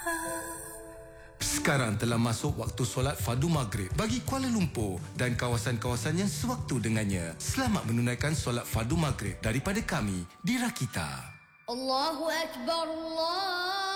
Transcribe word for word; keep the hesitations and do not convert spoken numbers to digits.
Sekarang telah masuk waktu solat fardu maghrib bagi Kuala Lumpur dan kawasan-kawasan yang sewaktu dengannya. Selamat menunaikan solat fardu maghrib daripada kami di Rakita. Allahu Akbar, Allah.